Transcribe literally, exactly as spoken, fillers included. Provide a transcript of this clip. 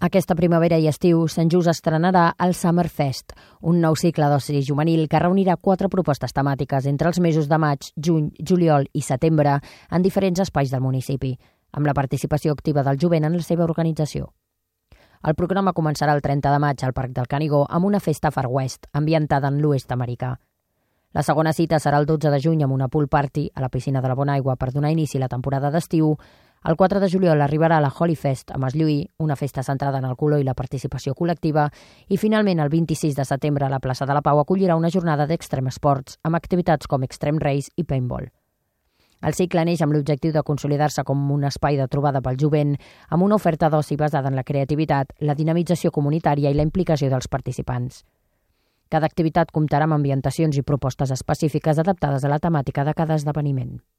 Aquesta primavera i estiu, Sant Just estrenarà el Summer Fest, un nou cicle d'oci juvenil que reunirà quatre propostes temàtiques entre els mesos de maig, juny, juliol i setembre en diferents espais del municipi, amb la participació activa del jovent en la seva organització. El programa començarà el trenta de maig al Parc del Canigó amb una festa Far West, ambientada en l'oest americà. La segona cita serà el dotze de juny amb una pool party a la piscina de la Bonaigua per donar inici a la temporada d'estiu. El quatre de juliol arribarà la Holy Fest a Maslluí, una festa centrada en el color i la participació col·lectiva, i finalment el vint-i-sis de setembre a la plaça de la Pau acollirà una jornada d'Extreme Sports amb activitats com Extreme Race i Paintball. El cicle neix amb l'objectiu de consolidar-se com un espai de trobada pel jovent, amb una oferta d'oci basada en la creativitat, la dinamització comunitària i la implicació dels participants. Cada activitat comptarà amb ambientacions i propostes específiques adaptades a la temàtica de cada esdeveniment.